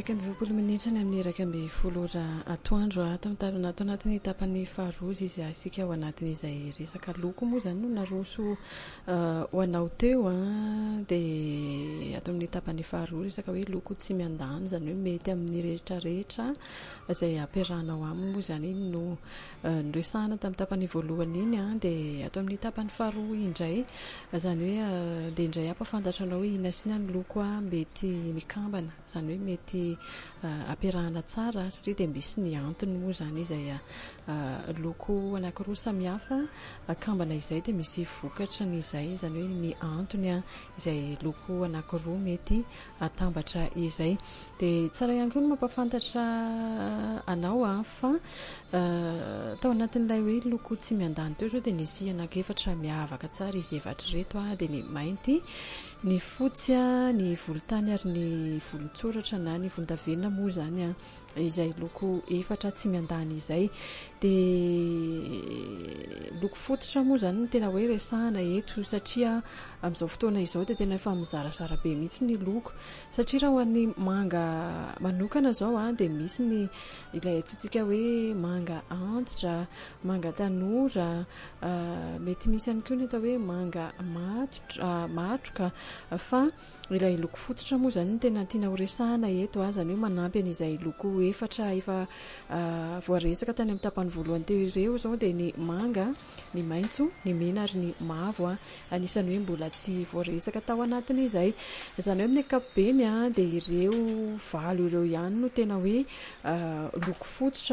20 minitra ny amin'ny eraky amby folora atoandro atao anatin'ny tapany faharoa izy asika ao anatin'izay resaka loko moa zany no naroso ho anao teo dia atao amin'ny tapany faharoa resaka hoe loko tsy miandany zany hoe mety amin'ny rehetrarehetra izay ampiarahanao aminy moa zany iny no noresahana tamin'ny tapany voalohany iny dia atao amin'ny tapany faharoa indray zany hoe dia indray ampafantatra anao hoe inasina ny loko mety mikambana zany hoe mety ampiarahana tsara satria dia misy ny antony moa zany izay loko anankiroa samihafa akambana izay dia misy vokatra n'izay zany hoe ny antony izay loko anankiroa mety atambatra izay dia tsara ihany koa no mampafantatra anao fa tao anatin'ilay hoe loko tsy miandany teo zao dia nisy anankiefatra miavaka tsara izy efatra reto dia ny mainty ny fotsy ny volontany ary ny volotsoratra na ny volondavenona moa zany izay loko efatra tsy miandany izay dia loko fototra moa zany no tena hoe resahana eto satria amin'izao fotoana izao dia tena efa mizarazara be mihitsy ny loko satria raha ho an'ny manga manokana zao dia misy ny ilay atontsika hoe manga antitra manga tanora mety misy ihany koa ny atao hoe manga matroka fa ilay loko fototra moa zany no tena tiana ho resahana eto zany hoe manampy an'izay loko efatra efa voaresaka tany amin'ny tapany voalohany teo ireo zao dia ny manga ny maitso ny mena ary ny mavo anisany hoe mbola tsy voaresaka tao anatin'izay zany hoe amin'ny ankapobeny dia ireo valo ireo ihany no tena hoe loko fototra